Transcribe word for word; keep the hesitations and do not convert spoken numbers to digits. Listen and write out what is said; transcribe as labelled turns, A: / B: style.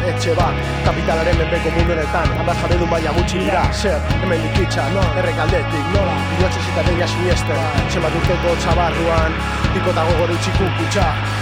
A: etxe bat, kapitalaren menpeko mundu honetan, hamar jabedun baina gutxi dira, zer, hemen dikitza, no, errekaldetik, nola, bihotz ezitateia siniesten, zenbat urteko txabarruan, piko eta gogor utxikuk kutxa,